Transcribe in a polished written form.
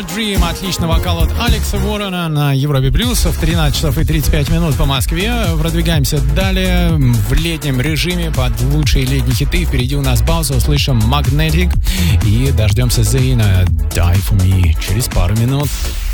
Dream. Отличный вокал от Алекса Уоррена на Европе Плюс в 13 часов и 35 минут по Москве. Продвигаемся далее в летнем режиме под лучшие летние хиты. Впереди у нас пауза, услышим Magnetic и дождемся Зейна Die For Me через пару минут.